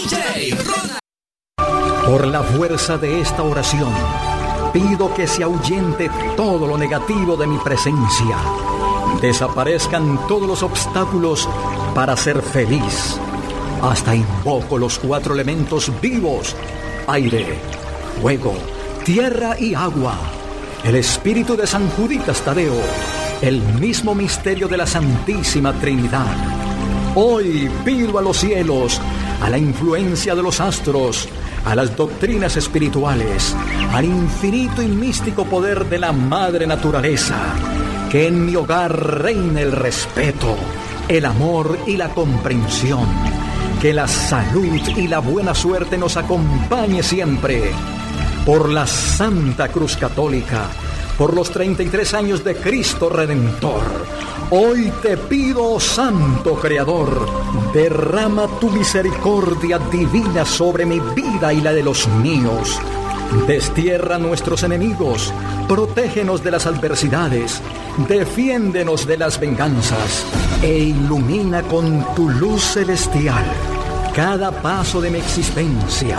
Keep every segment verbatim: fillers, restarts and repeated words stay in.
D J Ronald. Por la fuerza de esta oración, pido que se ahuyente todo lo negativo de mi presencia. Desaparezcan todos los obstáculos para ser feliz. Hasta invoco los cuatro elementos vivos: aire, fuego, tierra y agua. El espíritu de San Juditas Tadeo, el mismo misterio de la Santísima Trinidad. Hoy pido a los cielos, a la influencia de los astros, a las doctrinas espirituales, al infinito y místico poder de la Madre Naturaleza, que en mi hogar reine el respeto, el amor y la comprensión, que la salud y la buena suerte nos acompañe siempre. Por la Santa Cruz Católica, por los treinta y tres años de Cristo Redentor, hoy te pido, oh Santo Creador, derrama tu misericordia divina sobre mi vida y la de los míos. Destierra a nuestros enemigos, protégenos de las adversidades, defiéndenos de las venganzas e ilumina con tu luz celestial cada paso de mi existencia.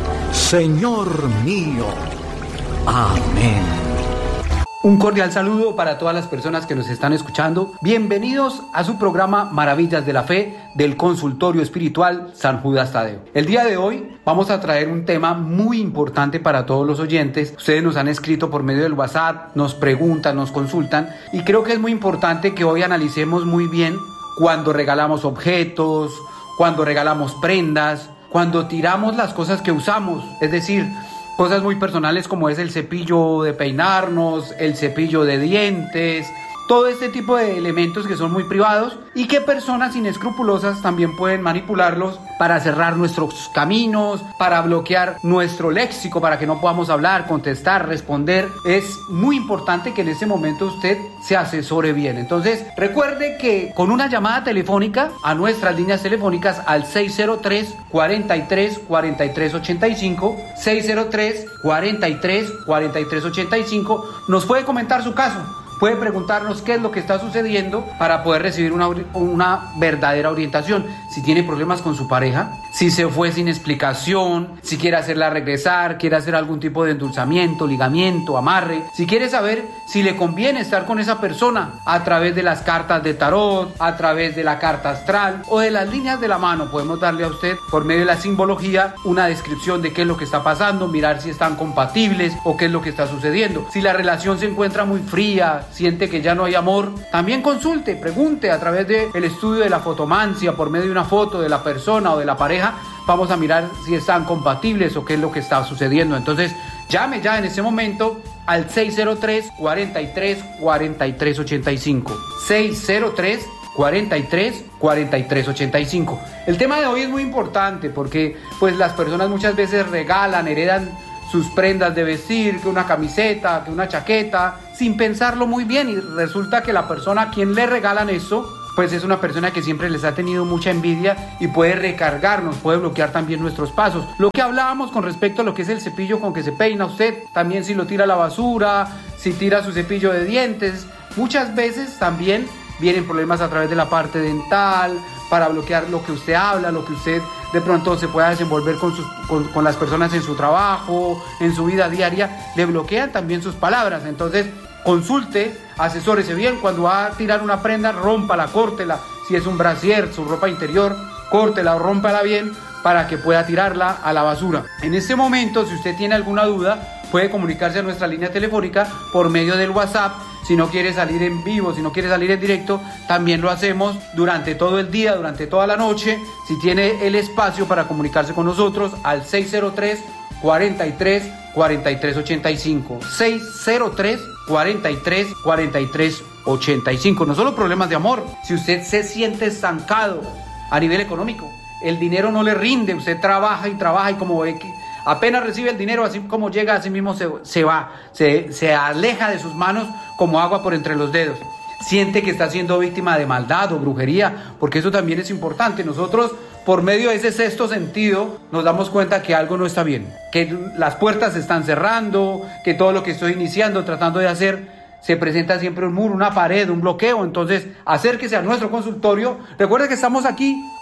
Señor mío. Amén. Un cordial saludo para todas las personas que nos están escuchando. Bienvenidos a su programa Maravillas de la Fe del Consultorio Espiritual San Judas Tadeo. El día de hoy vamos a traer un tema muy importante para todos los oyentes. Ustedes nos han escrito por medio del WhatsApp, nos preguntan, nos consultan, y creo que es muy importante que hoy analicemos muy bien cuando regalamos objetos, cuando regalamos prendas, cuando tiramos las cosas que usamos, es decir, cosas muy personales como es el cepillo de peinarnos, el cepillo de dientes, todo este tipo de elementos que son muy privados y que personas inescrupulosas también pueden manipularlos para cerrar nuestros caminos, para bloquear nuestro léxico, para que no podamos hablar, contestar, responder. Es muy importante que en ese momento usted se asesore bien. Entonces, recuerde que con una llamada telefónica a nuestras líneas telefónicas al seis cero tres, cuarenta y tres, cuarenta y tres ochenta y cinco, seis cero tres, cuarenta y tres, cuarenta y tres ochenta y cinco, nos puede comentar su caso. Puede preguntarnos qué es lo que está sucediendo para poder recibir una, una verdadera orientación. Si tiene problemas con su pareja, si se fue sin explicación, si quiere hacerla regresar, quiere hacer algún tipo de endulzamiento, ligamiento, amarre. Si quiere saber si le conviene estar con esa persona a través de las cartas de tarot, a través de la carta astral o de las líneas de la mano, podemos darle a usted por medio de la simbología una descripción de qué es lo que está pasando, mirar si están compatibles o qué es lo que está sucediendo. Si la relación se encuentra muy fría, siente que ya no hay amor, también consulte, pregunte a través del estudio de la fotomancia, por medio de una foto de la persona o de la pareja. Vamos a mirar si están compatibles o qué es lo que está sucediendo. Entonces, llame ya en este momento al seis cero tres, cuarenta y tres, cuarenta y tres ochenta y cinco. seis cero tres, cuarenta y tres, cuarenta y tres ochenta y cinco. El tema de hoy es muy importante porque pues las personas muchas veces regalan, heredan sus prendas de vestir, que una camiseta, que una chaqueta, sin pensarlo muy bien, y resulta que la persona a quien le regalan eso, pues es una persona que siempre les ha tenido mucha envidia y puede recargarnos, puede bloquear también nuestros pasos. Lo que hablábamos con respecto a lo que es el cepillo con que se peina usted, también si lo tira a la basura, si tira su cepillo de dientes, muchas veces también vienen problemas a través de la parte dental, para bloquear lo que usted habla, lo que usted de pronto se pueda desenvolver con, sus, con, con las personas en su trabajo, en su vida diaria, le bloquean también sus palabras. Entonces, consulte, asesórese bien. Cuando va a tirar una prenda, rómpala, córtela. Si es un brasier, su ropa interior, córtela o rómpala bien para que pueda tirarla a la basura. En este momento, si usted tiene alguna duda, puede comunicarse a nuestra línea telefónica por medio del WhatsApp. Si no quiere salir en vivo, si no quiere salir en directo, también lo hacemos durante todo el día, durante toda la noche. Si tiene el espacio para comunicarse con nosotros al seis cero tres, cuarenta y tres, cuarenta y tres ochenta y cinco. seis cero tres, cuarenta y tres, cuarenta y tres ochenta y cinco. No solo problemas de amor. Si usted se siente estancado a nivel económico, el dinero no le rinde, usted trabaja y trabaja y como ve que apenas recibe el dinero, así como llega, así mismo se, se va, se, se aleja de sus manos como agua por entre los dedos. Siente que está siendo víctima de maldad o brujería, porque eso también es importante. Nosotros, por medio de ese sexto sentido, nos damos cuenta que algo no está bien, que las puertas se están cerrando, que todo lo que estoy iniciando, tratando de hacer, se presenta siempre un muro, una pared, un bloqueo. Entonces, acérquese a nuestro consultorio. Recuerde que estamos aquí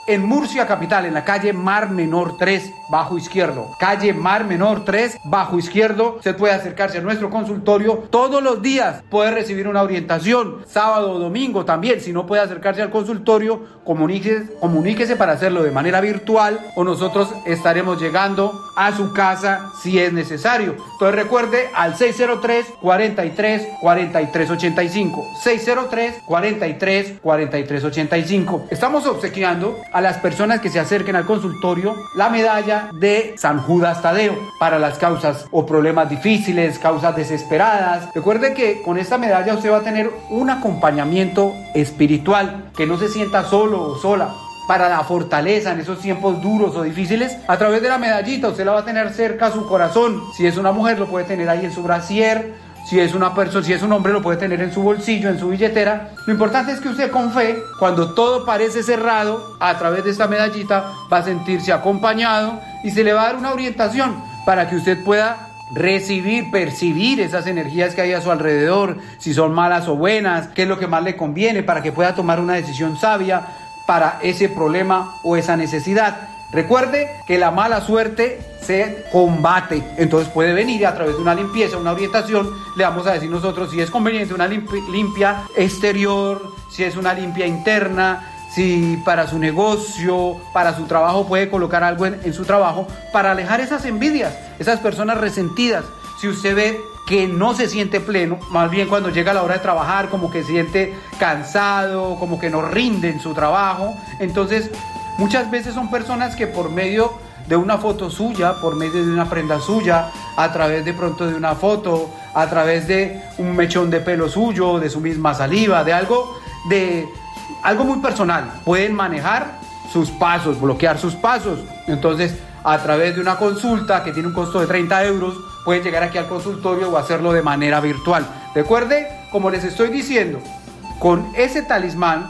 en Murcia capital, en la calle Mar Menor tres, bajo izquierdo. Calle Mar Menor tres, bajo izquierdo. Usted puede acercarse a nuestro consultorio todos los días. Puede recibir una orientación, sábado o domingo también. Si no puede acercarse al consultorio, comuníquese, comuníquese para hacerlo de manera virtual o nosotros estaremos llegando a su casa si es necesario. Entonces recuerde al seis cero tres, cuarenta y tres, cuarenta y tres ochenta y cinco. seis cero tres, cuarenta y tres, cuarenta y tres ochenta y cinco. Estamos obsequiando a las personas que se acerquen al consultorio la medalla de San Judas Tadeo para las causas o problemas difíciles, causas desesperadas. Recuerde que con esta medalla usted va a tener un acompañamiento espiritual, que no se sienta solo o sola. Para la fortaleza en esos tiempos duros o difíciles, a través de la medallita usted la va a tener cerca a su corazón. Si es una mujer lo puede tener ahí en su brasier. Si es una persona, si es un hombre lo puede tener en su bolsillo, en su billetera. Lo importante es que usted con fe, cuando todo parece cerrado, a través de esta medallita va a sentirse acompañado y se le va a dar una orientación para que usted pueda recibir, percibir esas energías que hay a su alrededor, si son malas o buenas, qué es lo que más le conviene para que pueda tomar una decisión sabia para ese problema o esa necesidad. Recuerde que la mala suerte se combate, entonces puede venir a través de una limpieza, una orientación. Le vamos a decir nosotros si es conveniente una limpi- limpia exterior, si es una limpia interna, si para su negocio, para su trabajo puede colocar algo en, en su trabajo para alejar esas envidias, esas personas resentidas. Si usted ve que no se siente pleno, más bien cuando llega la hora de trabajar como que se siente cansado, como que no rinde en su trabajo, entonces muchas veces son personas que por medio de una foto suya, por medio de una prenda suya, a través de pronto de una foto, a través de un mechón de pelo suyo, de su misma saliva, de algo, de algo muy personal, pueden manejar sus pasos, bloquear sus pasos. Entonces, a través de una consulta que tiene un costo de treinta euros, pueden llegar aquí al consultorio o hacerlo de manera virtual. Recuerde, como les estoy diciendo, con ese talismán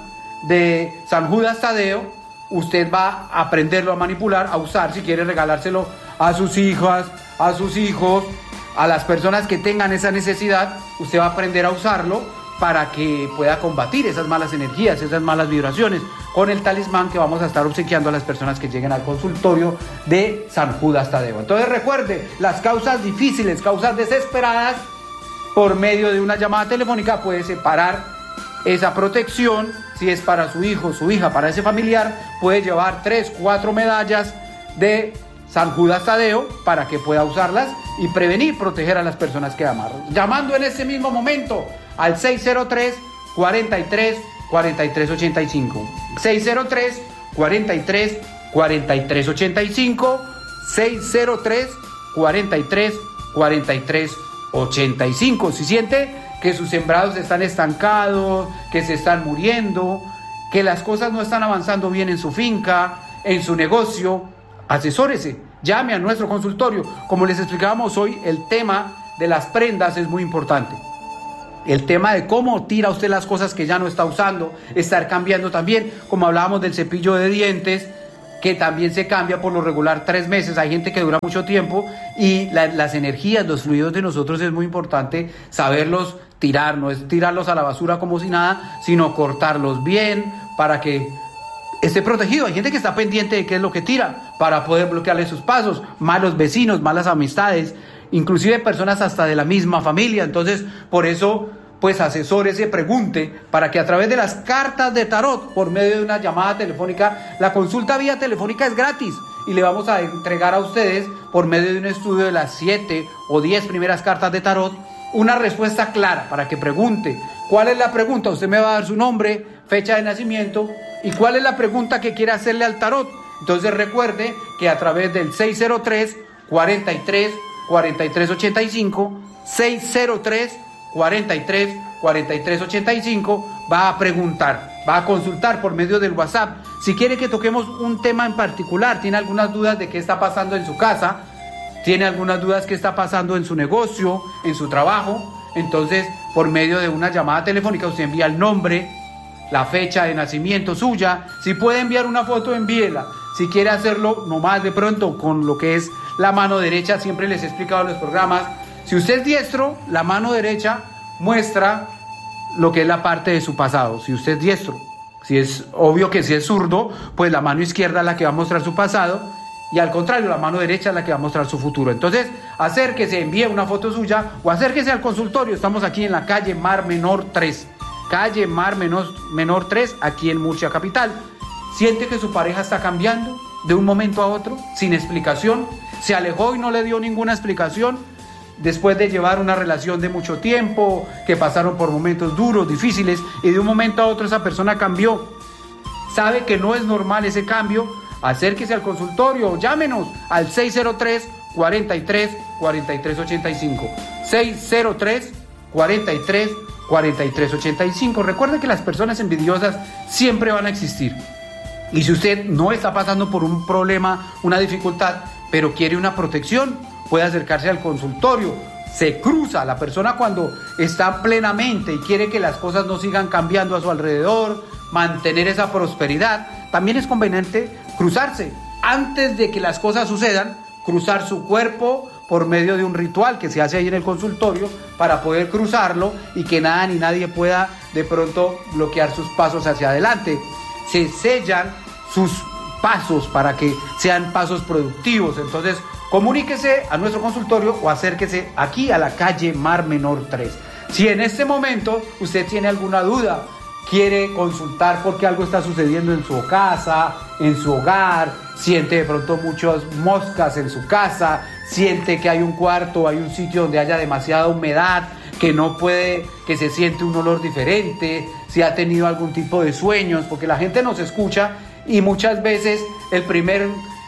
de San Judas Tadeo, usted va a aprenderlo a manipular, a usar, si quiere regalárselo a sus hijas, a sus hijos, a las personas que tengan esa necesidad. Usted va a aprender a usarlo para que pueda combatir esas malas energías, esas malas vibraciones, con el talismán que vamos a estar obsequiando a las personas que lleguen al consultorio de San Judas Tadeo. Entonces recuerde, las causas difíciles, causas desesperadas, por medio de una llamada telefónica puede separar esa protección. Si es para su hijo, su hija, para ese familiar, puede llevar tres, cuatro medallas de San Judas Tadeo para que pueda usarlas y prevenir, proteger a las personas que aman. Llamando en ese mismo momento al seis cero tres, cuarenta y tres, cuarenta y tres ochenta y cinco. seis cero tres, cuarenta y tres, cuarenta y tres ochenta y cinco. seis cero tres, cuarenta y tres, cuarenta y tres ochenta y cinco. Si siente que sus sembrados están estancados, que se están muriendo, que las cosas no están avanzando bien en su finca, en su negocio, asesórese, llame a nuestro consultorio. Como les explicábamos hoy, el tema de las prendas es muy importante. El tema de cómo tira usted las cosas que ya no está usando, estar cambiando también, como hablábamos del cepillo de dientes, que también se cambia por lo regular tres meses. Hay gente que dura mucho tiempo y la, las energías, los fluidos de nosotros es muy importante saberlos tirar. No es tirarlos a la basura como si nada, sino cortarlos bien para que esté protegido. Hay gente que está pendiente de qué es lo que tira para poder bloquearle sus pasos. Malos vecinos, malas amistades, inclusive personas hasta de la misma familia. Entonces, por eso, pues asesórese, pregunte, para que a través de las cartas de tarot, por medio de una llamada telefónica, la consulta vía telefónica es gratis y le vamos a entregar a ustedes, por medio de un estudio de las siete o diez primeras cartas de tarot, una respuesta clara para que pregunte. ¿Cuál es la pregunta? Usted me va a dar su nombre, fecha de nacimiento y cuál es la pregunta que quiere hacerle al tarot. Entonces recuerde que a través del seis cero tres, cuarenta y tres, cuarenta y tres ochenta y cinco, seis cero tres, cuarenta y tres, cuarenta y tres ochenta y cinco, va a preguntar, va a consultar por medio del WhatsApp. Si quiere que toquemos un tema en particular, tiene algunas dudas de qué está pasando en su casa, tiene algunas dudas qué está pasando en su negocio, en su trabajo, entonces por medio de una llamada telefónica usted envía el nombre, la fecha de nacimiento suya. Si puede enviar una foto, envíela. Si quiere hacerlo nomás de pronto con lo que es la mano derecha, siempre les he explicado en los programas, si usted es diestro, la mano derecha muestra lo que es la parte de su pasado. Si usted es diestro, Si es obvio que si es zurdo, pues la mano izquierda es la que va a mostrar su pasado y al contrario, la mano derecha es la que va a mostrar su futuro. Entonces, acérquese, envíe una foto suya o acérquese al consultorio. Estamos aquí en la calle Mar Menor tres. Calle Mar Menor, Menor tres, aquí en Murcia Capital. ¿Siente que su pareja está cambiando de un momento a otro, sin explicación? ¿Se alejó y no le dio ninguna explicación? Después de llevar una relación de mucho tiempo, que pasaron por momentos duros, difíciles, y de un momento a otro esa persona cambió. ¿Sabe que no es normal ese cambio? Acérquese al consultorio, llámenos al seis cero tres, cuarenta y tres, cuarenta y tres ochenta y cinco. seis cero tres, cuarenta y tres, cuarenta y tres ochenta y cinco. Recuerde que las personas envidiosas siempre van a existir. Y si usted no está pasando por un problema, una dificultad, pero quiere una protección, puede acercarse al consultorio. Se cruza la persona cuando está plenamente y quiere que las cosas no sigan cambiando a su alrededor, mantener esa prosperidad. También es conveniente cruzarse. Antes de que las cosas sucedan, cruzar su cuerpo por medio de un ritual que se hace ahí en el consultorio para poder cruzarlo y que nada ni nadie pueda de pronto bloquear sus pasos hacia adelante. Se sellan sus pasos para que sean pasos productivos. Entonces, comuníquese a nuestro consultorio o acérquese aquí a la calle Mar Menor tres. Si en este momento usted tiene alguna duda, quiere consultar porque algo está sucediendo en su casa, en su hogar, siente de pronto muchas moscas en su casa, siente que hay un cuarto, hay un sitio donde haya demasiada humedad, que no puede, que se siente un olor diferente, si ha tenido algún tipo de sueños, porque la gente nos escucha y muchas veces el primer,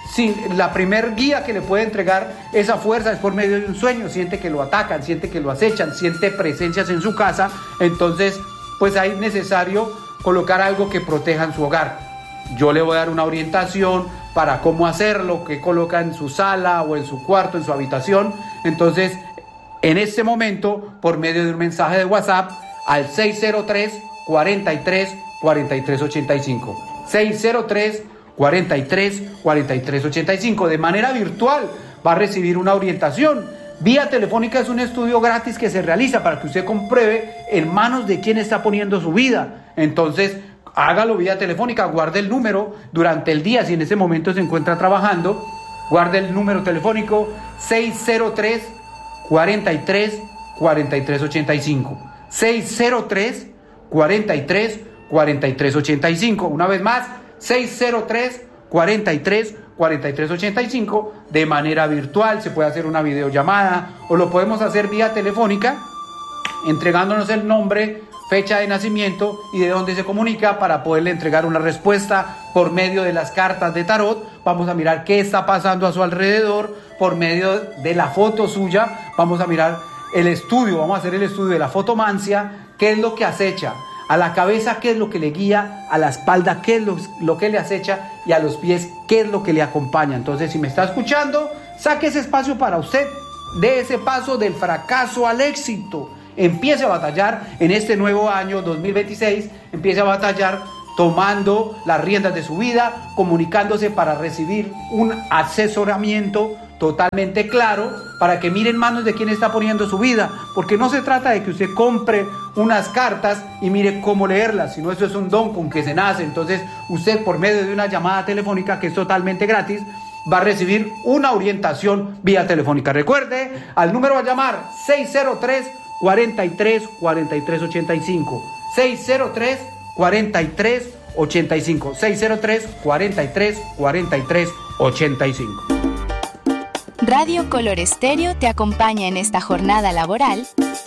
la primer guía que le puede entregar esa fuerza es por medio de un sueño. Siente que lo atacan, siente que lo acechan, siente presencias en su casa. Entonces, pues ahí es necesario colocar algo que proteja en su hogar. Yo le voy a dar una orientación para cómo hacerlo, qué coloca en su sala o en su cuarto, en su habitación. Entonces, en este momento, por medio de un mensaje de WhatsApp al seis cero tres, cuarenta y tres, cuarenta y tres ochenta y cinco. seis cero tres, cuarenta y tres, cuarenta y tres ochenta y cinco. De manera virtual va a recibir una orientación. Vía telefónica es un estudio gratis que se realiza para que usted compruebe en manos de quién está poniendo su vida. Entonces, hágalo vía telefónica, guarde el número durante el día, si en ese momento se encuentra trabajando, guarde el número telefónico seis cero tres, cuarenta y tres, cuarenta y tres ochenta y cinco. seis cero tres, cuarenta y tres, cuarenta y tres ochenta y cinco. Una vez más, seis cero tres, cuarenta y tres, cuarenta y tres ochenta y cinco. De manera virtual se puede hacer una videollamada o lo podemos hacer vía telefónica, entregándonos el nombre, fecha de nacimiento y de dónde se comunica para poderle entregar una respuesta por medio de las cartas de tarot. Vamos a mirar qué está pasando a su alrededor por medio de la foto suya. Vamos a mirar el estudio, vamos a hacer el estudio de la fotomancia, qué es lo que acecha. A la cabeza, qué es lo que le guía, a la espalda, qué es lo, lo que le acecha y a los pies, qué es lo que le acompaña. Entonces, si me está escuchando, saque ese espacio para usted, dé ese paso del fracaso al éxito. Empiece a batallar en este nuevo año dos mil veintiséis, empiece a batallar tomando las riendas de su vida, comunicándose para recibir un asesoramiento totalmente claro para que mire en manos de quién está poniendo su vida, porque no se trata de que usted compre unas cartas y mire cómo leerlas, sino eso es un don con que se nace. Entonces usted, por medio de una llamada telefónica que es totalmente gratis, va a recibir una orientación vía telefónica. Recuerde, al número a llamar seis cero tres, cuarenta y tres, cuarenta y tres ochenta y cinco. seis cero tres, cuarenta y tres ochenta y cinco. seis cero tres, cuarenta y tres, cuarenta y tres ochenta y cinco. Radio Color Estéreo te acompaña en esta jornada laboral